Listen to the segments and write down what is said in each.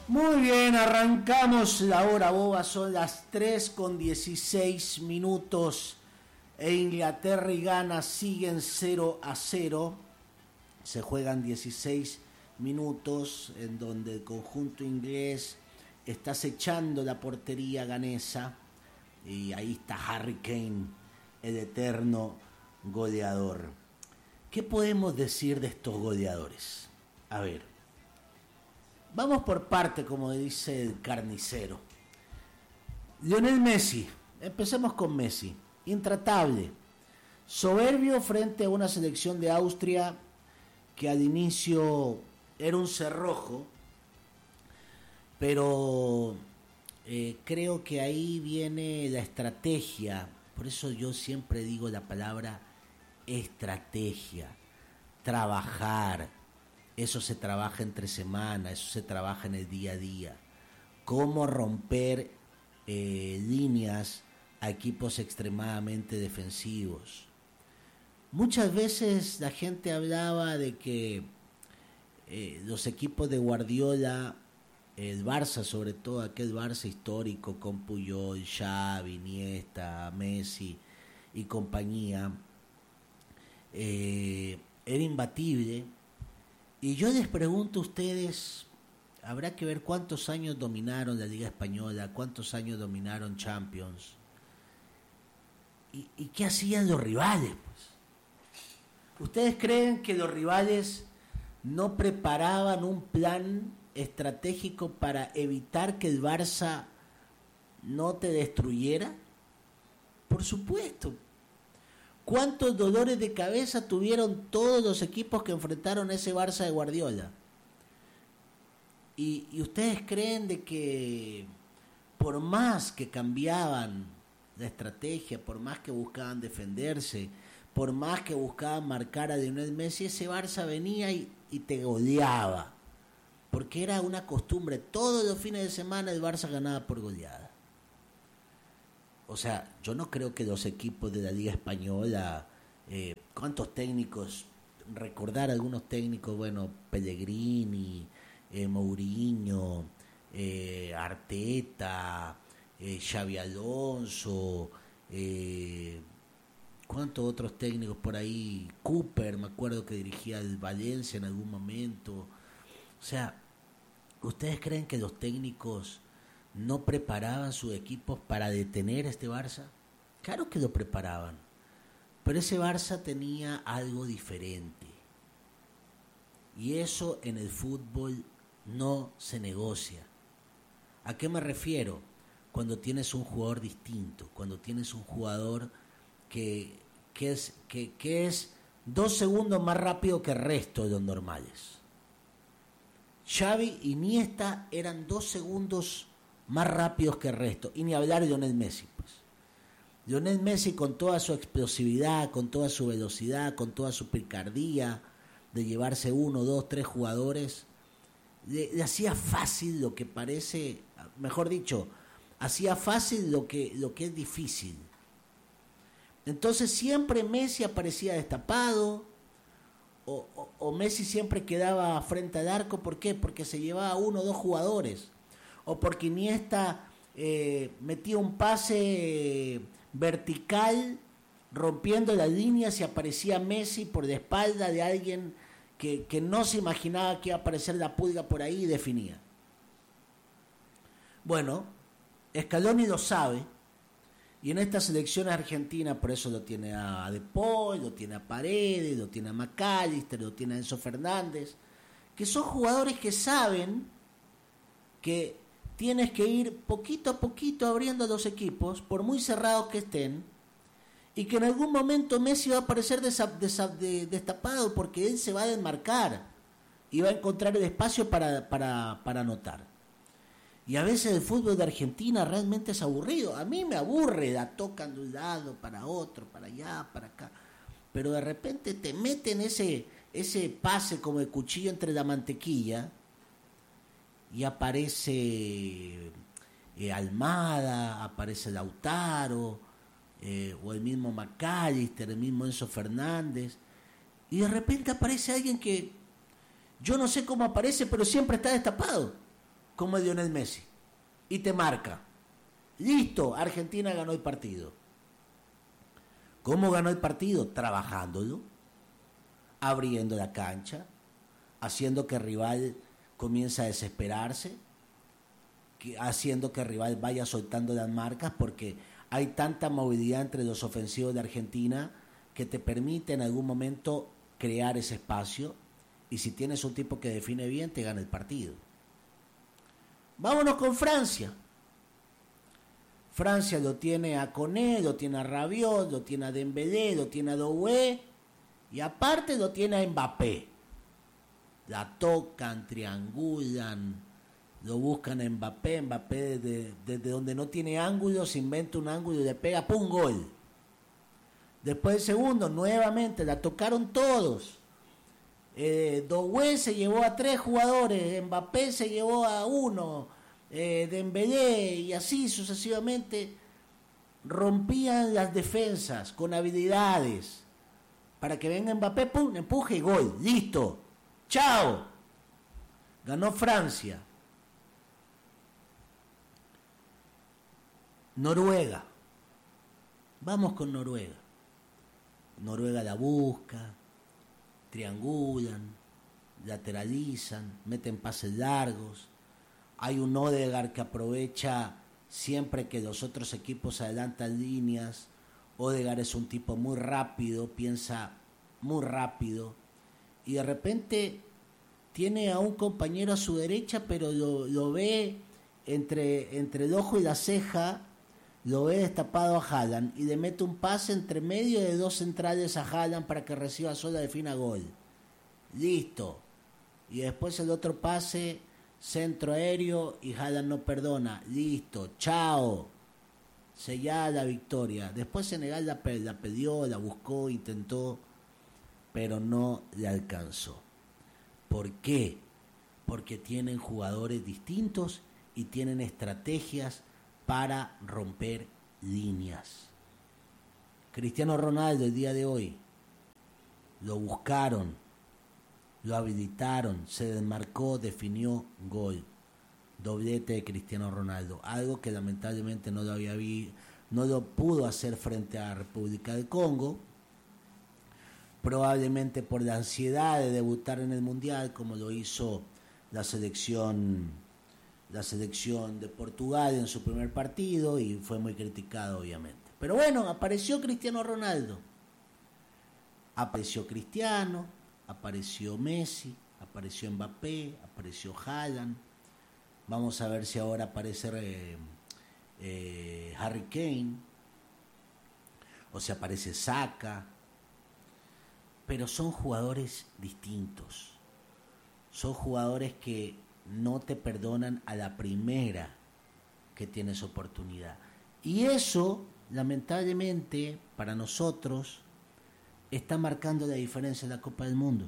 Muy bien, arrancamos la hora boba, son las 3:16 e Inglaterra y Ghana siguen 0-0. Se juegan 16 minutos en donde el conjunto inglés está acechando la portería ganesa y ahí está Harry Kane, el eterno goleador. ¿Qué podemos decir de estos goleadores? A ver, vamos por parte, como dice el carnicero. Lionel Messi, empecemos con Messi, intratable, soberbio frente a una selección de Austria que al inicio era un cerrojo, pero creo que ahí viene la estrategia. Por eso yo siempre digo la palabra estrategia, trabajar. Eso se trabaja entre semana, eso se trabaja en el día a día. Cómo romper líneas a equipos extremadamente defensivos. Muchas veces la gente hablaba de que los equipos de Guardiola, el Barça sobre todo, aquel Barça histórico con Puyol, Xavi, Iniesta, Messi y compañía, era imbatible. Y yo les pregunto a ustedes, habrá que ver cuántos años dominaron la Liga Española, cuántos años dominaron Champions, y qué hacían los rivales, pues. ¿Ustedes creen que los rivales no preparaban un plan estratégico para evitar que el Barça no te destruyera? Por supuesto. ¿Cuántos dolores de cabeza tuvieron todos los equipos que enfrentaron a ese Barça de Guardiola? ¿Y ustedes creen de que por más que cambiaban la estrategia, por más que buscaban defenderse, por más que buscaban marcar a Lionel Messi, ese Barça venía y te goleaba? Porque era una costumbre, todos los fines de semana el Barça ganaba por goleada. O sea, yo no creo que los equipos de la Liga Española, ¿cuántos técnicos? Recordar algunos técnicos, bueno, Pellegrini, Mourinho, Arteta, Xabi Alonso, ¿cuántos otros técnicos por ahí? Cooper, me acuerdo que dirigía el Valencia en algún momento. O sea, ¿ustedes creen que los técnicos no preparaban sus equipos para detener a este Barça? Claro que lo preparaban, pero ese Barça tenía algo diferente, y eso en el fútbol no se negocia. ¿A qué me refiero? Cuando tienes un jugador distinto, cuando tienes un jugador que es 2 segundos más rápido que el resto de los normales. Xavi y Iniesta eran 2 segundos más rápidos que el resto, y ni hablar de Lionel Messi, pues. Lionel Messi, con toda su explosividad, con toda su velocidad, con toda su picardía de llevarse 1, 2, 3 jugadores, le hacía fácil lo que parece, mejor dicho, hacía fácil lo que es difícil. Entonces siempre Messi aparecía destapado, o Messi siempre quedaba frente al arco. ¿Por qué? Porque se llevaba 1 o 2 jugadores, o porque Iniesta metía un pase vertical rompiendo las líneas y aparecía Messi por la espalda de alguien que no se imaginaba que iba a aparecer la pulga por ahí, y definía. Bueno, Scaloni lo sabe, y en esta selección argentina por eso lo tiene a De Paul, lo tiene a Paredes, lo tiene a McAllister, lo tiene a Enzo Fernández, que son jugadores que saben que tienes que ir poquito a poquito abriendo los equipos, por muy cerrados que estén, y que en algún momento Messi va a aparecer destapado, porque él se va a desmarcar y va a encontrar el espacio para anotar. Y a veces el fútbol de Argentina realmente es aburrido. A mí me aburre, la tocan de un lado para otro, para allá, para acá, pero de repente te meten ese pase como de cuchillo entre la mantequilla, y aparece Almada, aparece Lautaro, o el mismo McAllister, el mismo Enzo Fernández, y de repente aparece alguien que yo no sé cómo aparece, pero siempre está destapado. como Lionel Messi y te marca. Listo, Argentina ganó el partido. ¿Cómo ganó el partido? Trabajándolo, abriendo la cancha, haciendo que el rival comience a desesperarse, haciendo que el rival vaya soltando las marcas, porque hay tanta movilidad entre los ofensivos de Argentina que te permite en algún momento crear ese espacio, y si tienes un tipo que define bien, te gana el partido. Vámonos con Francia. Francia lo tiene a Koné, lo tiene a Rabiot, lo tiene a Dembélé, lo tiene a Doué, y aparte lo tiene a Mbappé. La tocan, triangulan, lo buscan a Mbappé. Mbappé desde donde no tiene ángulo se inventa un ángulo y le pega, ¡pum!, gol. Después del segundo, nuevamente, la tocaron todos. Doué se llevó a 3 jugadores, Mbappé se llevó a 1, Dembélé, y así sucesivamente. Rompían las defensas con habilidades para que venga Mbappé, pum, empuje y gol, listo, chao. Ganó Francia. Noruega. Vamos con Noruega. Noruega la busca, triangulan, lateralizan, meten pases largos. Hay un Odegaard que aprovecha siempre que los otros equipos adelantan líneas. Odegaard es un tipo muy rápido, piensa muy rápido, y de repente tiene a un compañero a su derecha, pero lo ve entre el ojo y la ceja, lo ve destapado a Haaland, y le mete un pase entre medio de 2 centrales a Haaland para que reciba sola, defina gol. Listo. Y después el otro pase, centro aéreo, y Haaland no perdona. Listo, chao. Sellada la victoria. Después Senegal la pidió, la buscó, intentó, pero no le alcanzó. ¿Por qué? Porque tienen jugadores distintos y tienen estrategias para romper líneas. Cristiano Ronaldo el día de hoy lo buscaron, lo habilitaron, se desmarcó, definió, gol. Doblete de Cristiano Ronaldo, algo que lamentablemente no lo pudo hacer frente a República del Congo, probablemente por la ansiedad de debutar en el Mundial, como lo hizo la selección de Portugal en su primer partido, y fue muy criticado obviamente. Pero bueno, apareció Cristiano Ronaldo, apareció Cristiano, apareció Messi, apareció Mbappé, apareció Haaland. Vamos a ver si ahora aparece Harry Kane, o si aparece Saka. Pero son jugadores distintos, son jugadores que no te perdonan a la primera que tienes oportunidad. Y eso, lamentablemente, para nosotros, está marcando la diferencia en la Copa del Mundo.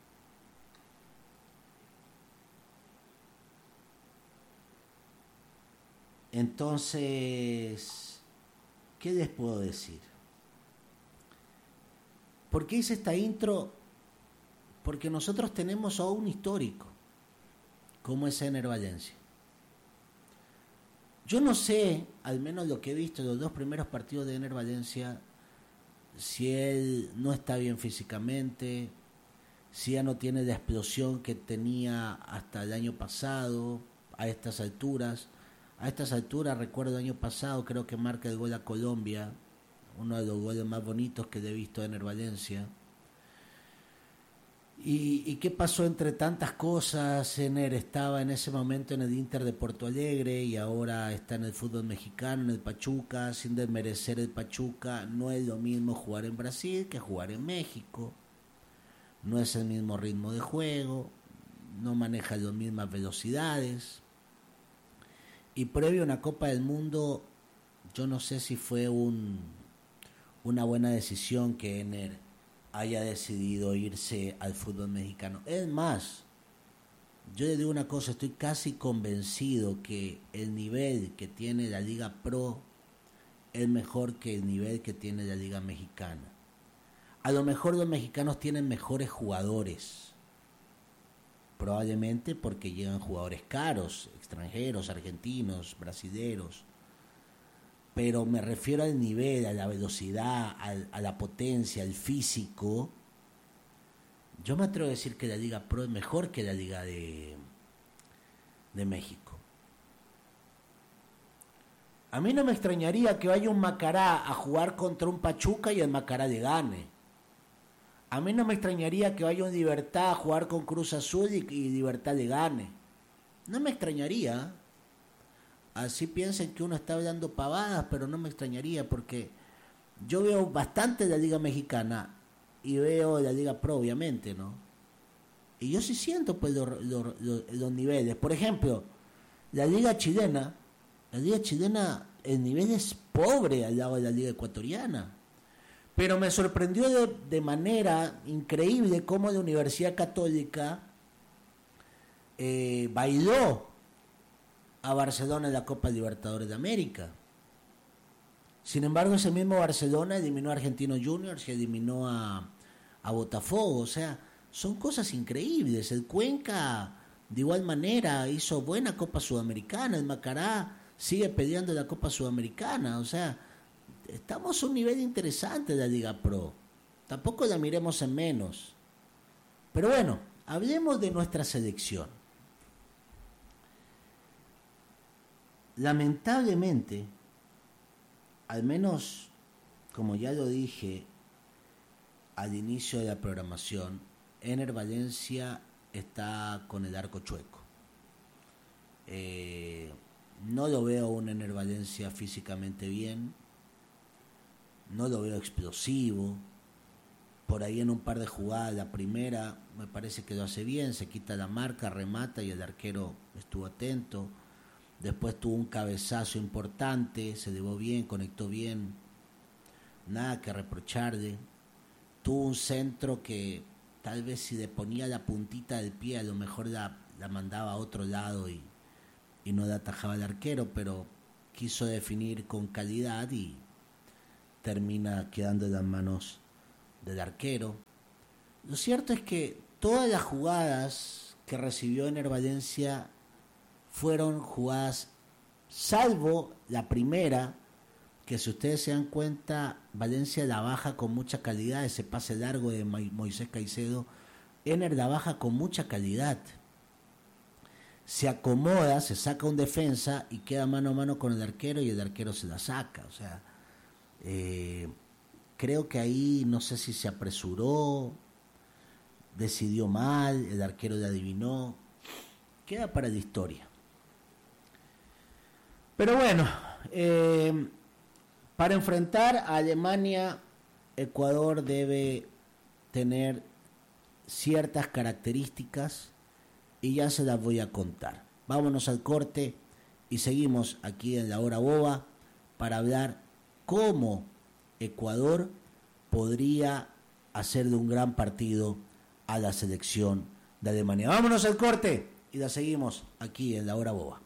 Entonces, ¿qué les puedo decir? ¿Por qué hice esta intro? Porque nosotros tenemos a un histórico, como es Ener Valencia. Yo no sé, al menos lo que he visto en los 2 primeros partidos de Ener Valencia, si él no está bien físicamente, si ya no tiene la explosión que tenía hasta el año pasado, a estas alturas. A estas alturas, recuerdo el año pasado, creo que marca el gol a Colombia, uno de los goles más bonitos que he visto de Ener Valencia. ¿Y qué pasó entre tantas cosas? Ener estaba en ese momento en el Inter de Porto Alegre y ahora está en el fútbol mexicano, en el Pachuca, sin desmerecer el Pachuca. No es lo mismo jugar en Brasil que jugar en México. No es el mismo ritmo de juego, no maneja las mismas velocidades. Y previo a una Copa del Mundo, yo no sé si fue una buena decisión que Ener haya decidido irse al fútbol mexicano. Es más, yo le digo una cosa, estoy casi convencido que el nivel que tiene la Liga Pro es mejor que el nivel que tiene la Liga Mexicana. A lo mejor los mexicanos tienen mejores jugadores, probablemente porque llegan jugadores caros, extranjeros, argentinos, brasileros, pero me refiero al nivel, a la velocidad, a la potencia, al físico. Yo me atrevo a decir que la Liga Pro es mejor que la Liga de México. A mí no me extrañaría que vaya un Macará a jugar contra un Pachuca y el Macará le gane. A mí no me extrañaría que vaya un Libertad a jugar con Cruz Azul y Libertad le gane. No me extrañaría. Así piensen que uno está hablando pavadas, pero no me extrañaría porque yo veo bastante la Liga Mexicana y veo la Liga Pro, obviamente, ¿no? Y yo sí siento pues los niveles. Por ejemplo, la Liga Chilena, el nivel es pobre al lado de la Liga Ecuatoriana. Pero me sorprendió de manera increíble cómo la Universidad Católica bailó a Barcelona en la Copa Libertadores de América. Sin embargo, ese mismo Barcelona eliminó a Argentinos Juniors y eliminó a Botafogo. O sea, son cosas increíbles. El Cuenca, de igual manera, hizo buena Copa Sudamericana. El Macará sigue peleando la Copa Sudamericana. O sea, estamos a un nivel interesante de la Liga Pro. Tampoco la miremos en menos. Pero bueno, hablemos de nuestra selección. Lamentablemente, al menos como ya lo dije al inicio de la programación, Ener Valencia está con el arco chueco. No lo veo un Ener Valencia físicamente bien, no lo veo explosivo. Por ahí en un par de jugadas, la primera me parece que lo hace bien, se quita la marca, remata y el arquero estuvo atento. Después tuvo un cabezazo importante, se llevó bien, conectó bien, nada que reprocharle. Tuvo un centro que tal vez si le ponía la puntita del pie a lo mejor la mandaba a otro lado y no la atajaba el arquero, pero quiso definir con calidad y termina quedando en las manos del arquero. Lo cierto es que todas las jugadas que recibió Ener Valencia fueron jugadas, salvo la primera, que si ustedes se dan cuenta, Valencia la baja con mucha calidad, ese pase largo de Moisés Caicedo, Ener la baja con mucha calidad. Se acomoda, se saca un defensa y queda mano a mano con el arquero y el arquero se la saca. O sea, creo que ahí no sé si se apresuró, decidió mal, el arquero le adivinó. Queda para la historia. Pero bueno, para enfrentar a Alemania, Ecuador debe tener ciertas características y ya se las voy a contar. Vámonos al corte y seguimos aquí en La Hora Boba para hablar cómo Ecuador podría hacer de un gran partido a la selección de Alemania. Vámonos al corte y la seguimos aquí en La Hora Boba.